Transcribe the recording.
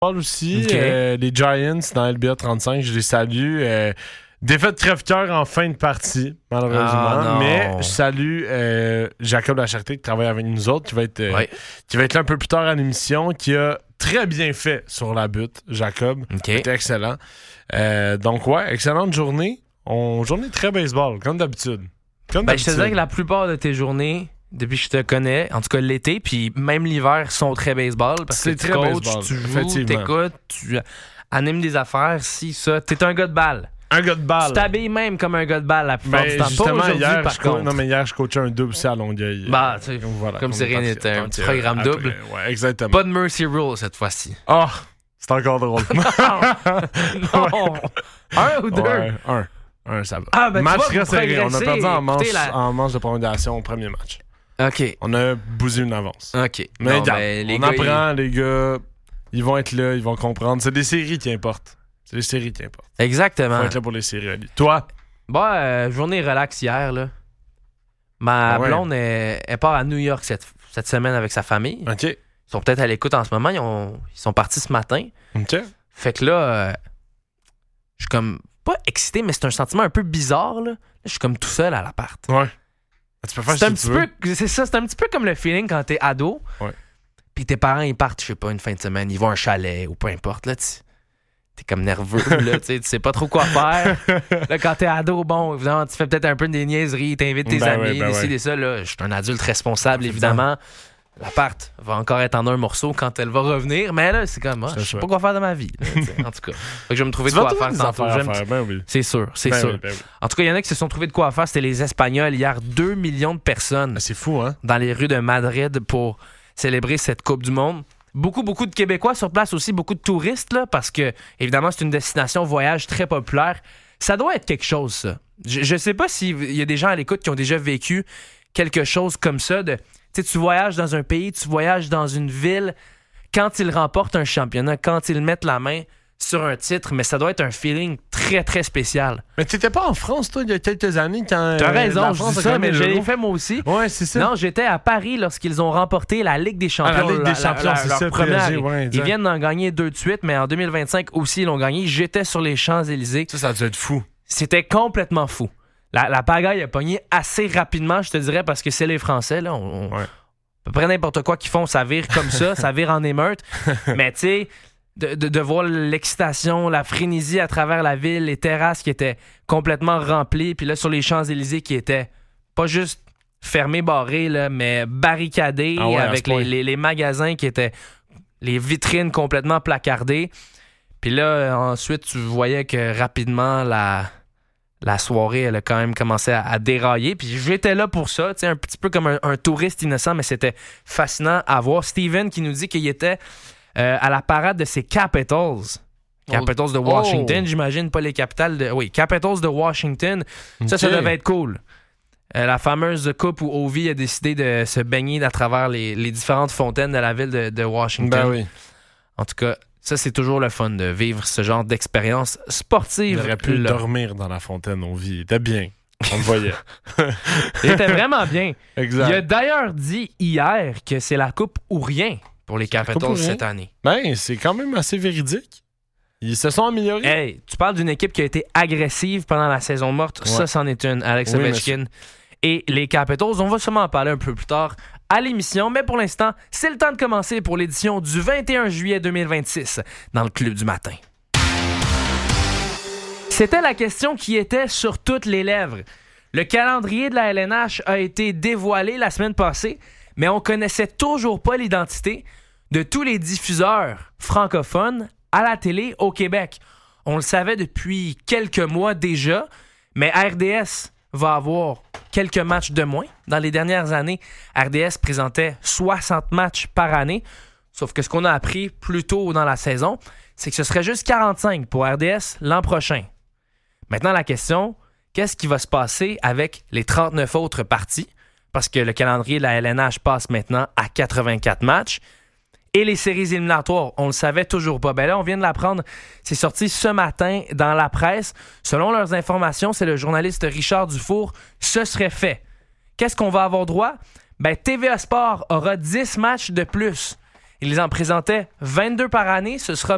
aussi. Okay. Les Giants dans LBA 35, je les salue. Défaite crève-cœur en fin de partie, malheureusement. Mais je salue Jacob Lacharité qui travaille avec nous autres, qui va être là un peu plus tard à l'émission, qui a très bien fait sur la butte, Jacob. C'était excellent. Donc, excellente journée. Journée très baseball, comme d'habitude. Je te dirais que la plupart de tes journées, depuis que je te connais, en tout cas l'été, puis même l'hiver, sont très baseball. Parce que tu coaches, baseball, tu joues, t'écoutes, tu animes des affaires, si ça. T'es un gars de balle. Un gars de balle. Tu t'habilles même comme un gars de balle la plupart du temps. Justement, pas aujourd'hui, hier, par contre. Non, mais hier, je coachais un double aussi à Longueuil. Comme si rien n'était. Un petit programme double. Ouais, exactement. Pas de mercy rule cette fois-ci. C'est encore drôle. Non. Un ou deux? Ouais, un, ça va. Match très serré. On a perdu en manche de prolongation au premier match. OK. On a bousé une avance. OK. Mais on apprend, les gars. Ils vont être là, ils vont comprendre. C'est des séries qui importent. Exactement. Faut être là pour les séries, Ali. Toi? Journée relax hier, là. Ma blonde, elle part à New York cette semaine avec sa famille. OK. Ils sont peut-être à l'écoute en ce moment. Ils sont partis ce matin. OK. Fait que là, je suis comme pas excité, mais c'est un sentiment un peu bizarre, là. Je suis comme tout seul à l'appart. Ouais. Tu peux faire ce que tu veux. C'est ça, c'est un petit peu comme le feeling quand t'es ado. Ouais. Puis tes parents, ils partent, je sais pas, une fin de semaine. Ils vont à un chalet ou peu importe, là, t'es comme nerveux, là, tu sais pas trop quoi faire. Là, quand t'es ado, bon, évidemment, tu fais peut-être un peu des niaiseries, t'invites tes amis, et ça, là. Je suis un adulte responsable, évidemment. L'appart va encore être en un morceau quand elle va revenir, mais là, c'est comme, je sais pas quoi faire de ma vie, là, en tout cas. Fait que je vais me trouver de quoi faire tantôt. C'est sûr. En tout cas, il y en a qui se sont trouvés de quoi faire. C'était les Espagnols hier, 2 millions de personnes. C'est fou, hein? Dans les rues de Madrid pour célébrer cette Coupe du Monde. Beaucoup de Québécois sur place aussi, beaucoup de touristes, là, parce que, évidemment, c'est une destination voyage très populaire. Ça doit être quelque chose, ça. Je sais pas s'il y a des gens à l'écoute qui ont déjà vécu quelque chose comme ça. Tu voyages dans un pays, tu voyages dans une ville, quand ils remportent un championnat, quand ils mettent la main sur un titre, mais ça doit être un feeling très, très spécial. Mais t'étais pas en France, toi, il y a quelques années, quand... T'as raison, je dis ça, mais je l'ai fait moi aussi. Ouais, c'est ça. Non, j'étais à Paris lorsqu'ils ont remporté la Ligue des Champions. La Ligue des Champions, c'est ça. Première. Ils viennent d'en gagner 2 de suite, mais en 2025 aussi, ils l'ont gagné. J'étais sur les Champs-Élysées. Ça a dû être fou. C'était complètement fou. La pagaille a pogné assez rapidement, je te dirais, parce que c'est les Français, là. À peu près n'importe quoi qu'ils font, ça vire comme ça, ça vire en émeute. Mais tu sais... De voir l'excitation, la frénésie à travers la ville, les terrasses qui étaient complètement remplies, puis là, sur les Champs-Élysées qui étaient pas juste fermés, barrés, là, mais barricadés, avec les magasins qui étaient... les vitrines complètement placardées. Puis là, ensuite, tu voyais que rapidement, la soirée, elle a quand même commencé à dérailler. Puis j'étais là pour ça, un petit peu comme un touriste innocent, mais c'était fascinant à voir. Steven qui nous dit qu'il était... à la parade de ces Capitals de Washington, j'imagine, pas les capitales de... Oui, Capitals de Washington. Ça devait être cool. La fameuse coupe où Ovi a décidé de se baigner à travers les différentes fontaines de la ville de Washington. Ben oui. En tout cas, ça, c'est toujours le fun de vivre ce genre d'expérience sportive. Il aurait pu dormir dans la fontaine, Ovi. Il était bien. On le voyait. Il était vraiment bien. Exact. Il a d'ailleurs dit hier que c'est la coupe ou rien pour les Capitals cette année. Ben, c'est quand même assez véridique. Ils se sont améliorés. Hey, tu parles d'une équipe qui a été agressive pendant la saison morte. Ouais. Ça, c'en est une. Alex Ovechkin et les Capitals. On va sûrement en parler un peu plus tard à l'émission. Mais pour l'instant, c'est le temps de commencer pour l'édition du 21 juillet 2026 dans le Club du matin. C'était la question qui était sur toutes les lèvres. Le calendrier de la LNH a été dévoilé la semaine passée, mais on connaissait toujours pas l'identité de tous les diffuseurs francophones à la télé au Québec. On le savait depuis quelques mois déjà, mais RDS va avoir quelques matchs de moins. Dans les dernières années, RDS présentait 60 matchs par année, sauf que ce qu'on a appris plus tôt dans la saison, c'est que ce serait juste 45 pour RDS l'an prochain. Maintenant, la question, qu'est-ce qui va se passer avec les 39 autres parties? Parce que le calendrier de la LNH passe maintenant à 84 matchs. Et les séries éliminatoires, on le savait toujours pas. Ben là, on vient de l'apprendre. C'est sorti ce matin dans la presse. Selon leurs informations, c'est le journaliste Richard Dufour. Ce serait fait. Qu'est-ce qu'on va avoir droit? Ben, TVA Sport aura 10 matchs de plus. Ils en présentaient 22 par année. Ce sera